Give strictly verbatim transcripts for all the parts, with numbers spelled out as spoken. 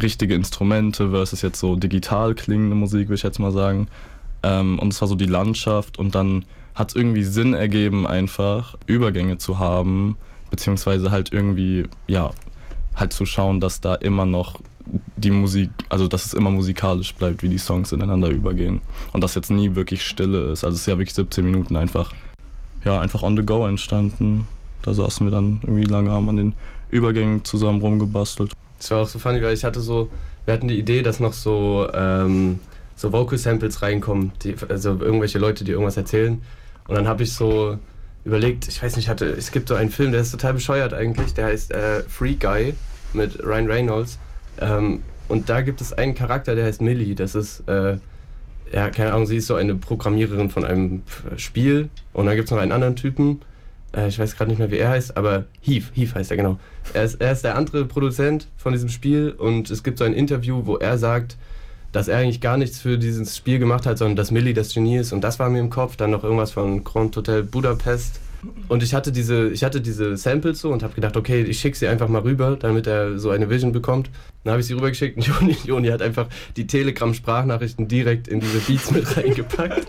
richtige Instrumente versus jetzt so digital klingende Musik, würde ich jetzt mal sagen. Ähm, und es war so die Landschaft und dann hat es irgendwie Sinn ergeben, einfach Übergänge zu haben, beziehungsweise halt irgendwie, ja, halt zu schauen, dass da immer noch die Musik, also dass es immer musikalisch bleibt, wie die Songs ineinander übergehen. Und dass jetzt nie wirklich Stille ist. Also es ist ja wirklich siebzehn Minuten einfach, ja, einfach on the go entstanden. Da saßen wir dann irgendwie lange, haben an den Übergängen zusammen rumgebastelt. Das war auch so funny, weil ich hatte so, wir hatten die Idee, dass noch so, ähm, so Vocal-Samples reinkommen, die, also irgendwelche Leute, die irgendwas erzählen. Und dann habe ich so überlegt, ich weiß nicht, hatte, es gibt so einen Film, der ist total bescheuert eigentlich, der heißt äh, Free Guy mit Ryan Reynolds. Ähm, und da gibt es einen Charakter, der heißt Millie. Das ist, äh, ja, keine Ahnung, sie ist so eine Programmiererin von einem Spiel. Und dann gibt es noch einen anderen Typen, äh, ich weiß gerade nicht mehr, wie er heißt, aber Heath, Heath heißt er, genau. Er ist, er ist der andere Produzent von diesem Spiel und es gibt so ein Interview, wo er sagt, dass er eigentlich gar nichts für dieses Spiel gemacht hat, sondern dass Millie das Genie ist. Und das war mir im Kopf. Dann noch irgendwas von Grand Hotel Budapest. Und ich hatte diese, ich hatte diese Samples so und habe gedacht, okay, ich schicke sie einfach mal rüber, damit er so eine Vision bekommt. Dann habe ich sie rübergeschickt und Joni, Joni hat einfach die Telegram-Sprachnachrichten direkt in diese Beats mit reingepackt.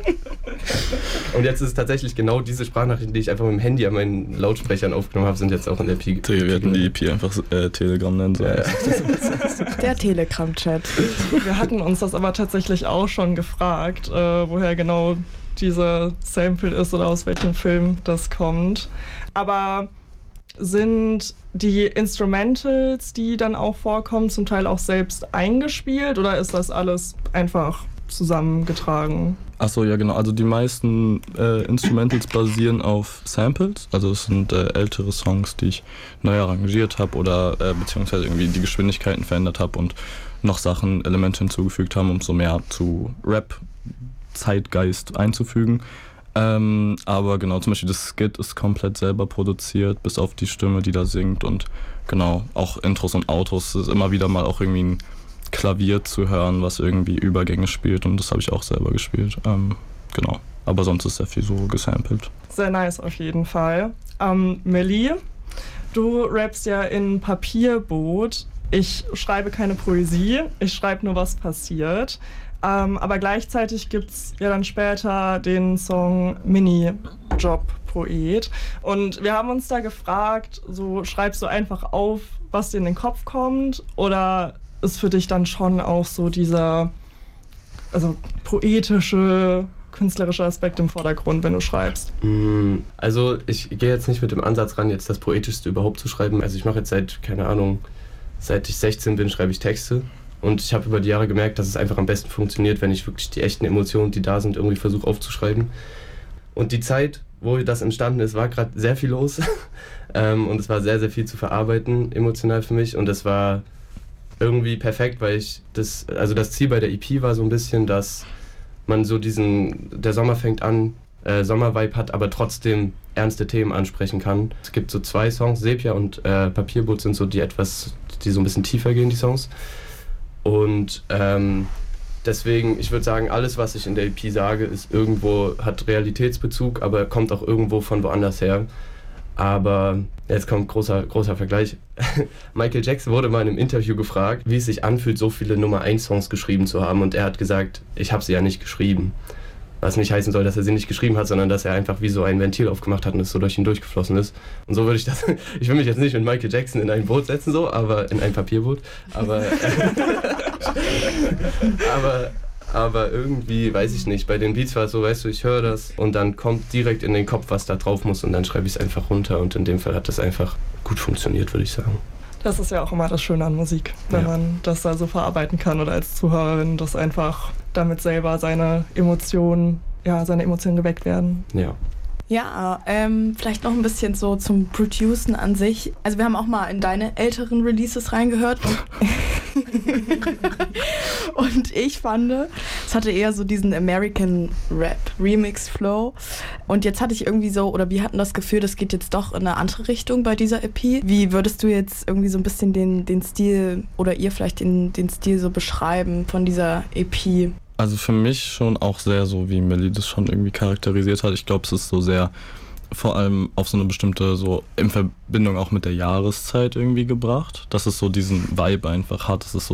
Und jetzt ist es tatsächlich genau diese Sprachnachrichten, die ich einfach mit dem Handy an meinen Lautsprechern aufgenommen habe, sind jetzt auch in der E P. Wir hätten die E P einfach äh, Telegram nennen sollen. Ja. Der Telegram-Chat. Wir hatten uns das aber tatsächlich auch schon gefragt, äh, woher genau dieser Sample ist oder aus welchem Film das kommt. Aber sind die Instrumentals, die dann auch vorkommen, zum Teil auch selbst eingespielt oder ist das alles einfach zusammengetragen? Achso, ja genau. Also die meisten äh, Instrumentals basieren auf Samples. Also es sind äh, ältere Songs, die ich neu arrangiert habe oder äh, beziehungsweise irgendwie die Geschwindigkeiten verändert habe und noch Sachen, Elemente hinzugefügt haben, um so mehr zu Rap-Zeitgeist einzufügen. Ähm, aber genau, zum Beispiel das Skit ist komplett selber produziert, bis auf die Stimme, die da singt und genau, auch Intros und Outros. Es ist immer wieder mal auch irgendwie ein Klavier zu hören, was irgendwie Übergänge spielt und das habe ich auch selber gespielt. Ähm, genau, aber sonst ist sehr viel so gesampelt. Sehr nice auf jeden Fall. Ähm, Millie, du rappst ja in Papierboot. Ich schreibe keine Poesie, ich schreibe nur, was passiert. Ähm, aber gleichzeitig gibt es ja dann später den Song Mini-Job-Poet. Und wir haben uns da gefragt, so schreibst du einfach auf, was dir in den Kopf kommt? Oder ist für dich dann schon auch so dieser also poetische, künstlerische Aspekt im Vordergrund, wenn du schreibst? Also ich gehe jetzt nicht mit dem Ansatz ran, jetzt das Poetischste überhaupt zu schreiben. Also ich mache jetzt seit, keine Ahnung, seit ich sechzehn bin, schreibe ich Texte. Und ich habe über die Jahre gemerkt, dass es einfach am besten funktioniert, wenn ich wirklich die echten Emotionen, die da sind, irgendwie versuche aufzuschreiben. Und die Zeit, wo das entstanden ist, war gerade sehr viel los. ähm, und es war sehr, sehr viel zu verarbeiten, emotional für mich. Und es war irgendwie perfekt, weil ich das, also das Ziel bei der E P war so ein bisschen, dass man so diesen, der Sommer fängt an, äh, Sommervibe hat, aber trotzdem ernste Themen ansprechen kann. Es gibt so zwei Songs, Sepia und äh, Papierboot sind so die etwas, die so ein bisschen tiefer gehen, die Songs. Und ähm, deswegen, ich würde sagen, alles, was ich in der E P sage, ist irgendwo, hat Realitätsbezug, aber kommt auch irgendwo von woanders her. Aber jetzt kommt großer, großer Vergleich. Michael Jackson wurde mal in einem Interview gefragt, wie es sich anfühlt, so viele Nummer eins Songs geschrieben zu haben. Und er hat gesagt, ich habe sie ja nicht geschrieben. Was nicht heißen soll, dass er sie nicht geschrieben hat, sondern dass er einfach wie so ein Ventil aufgemacht hat und es so durch ihn durchgeflossen ist. Und so würde ich das, ich will mich jetzt nicht mit Michael Jackson in ein Boot setzen, so, aber in ein Papierboot, aber, aber, aber irgendwie, weiß ich nicht, bei den Beats war es so, weißt du, ich höre das und dann kommt direkt in den Kopf, was da drauf muss und dann schreibe ich es einfach runter und in dem Fall hat das einfach gut funktioniert, würde ich sagen. Das ist ja auch immer das Schöne an Musik, wenn ja. man das da so verarbeiten kann oder als Zuhörerin, dass einfach damit selber seine Emotionen, ja, seine Emotionen geweckt werden. Ja. Ja, ähm, vielleicht noch ein bisschen so zum Producen an sich. Also wir haben auch mal in deine älteren Releases reingehört und, und ich fand, es hatte eher so diesen American Rap Remix Flow und jetzt hatte ich irgendwie so, oder wir hatten das Gefühl, das geht jetzt doch in eine andere Richtung bei dieser E P. Wie würdest du jetzt irgendwie so ein bisschen den, den Stil oder ihr vielleicht den, den Stil so beschreiben von dieser E P? Also für mich schon auch sehr so, wie Millie das schon irgendwie charakterisiert hat. Ich glaube, es ist so sehr, vor allem auf so eine bestimmte, so in Verbindung auch mit der Jahreszeit irgendwie gebracht, dass es so diesen Vibe einfach hat. Es ist so